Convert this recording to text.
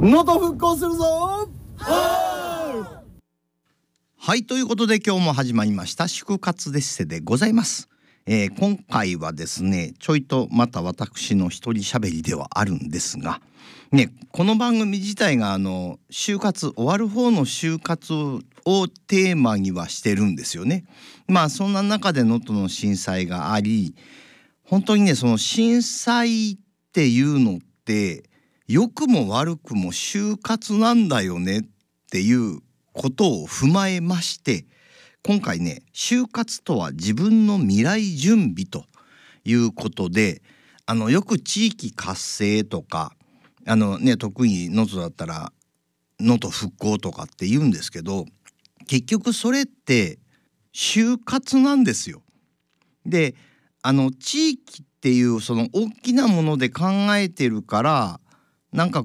能登復興するぞ。 はい、ということで今日も始まりました祝活デッセでございます。今回はですね、ちょいとまた私の一人喋りではあるんですがね、この番組自体が就活終わる方の就活をテーマにはしてるんですよね。まあそんな中で能登の震災があり、本当にね、その震災っていうのって良くも悪くも就活なんだよねっていうことを踏まえまして、今回ね、就活とは自分の未来準備ということで、よく地域活性とか特に能登だったら能登復興とかって言うんですけど、結局それって就活なんですよ。で、地域っていうその大きなもので考えてるから、なんか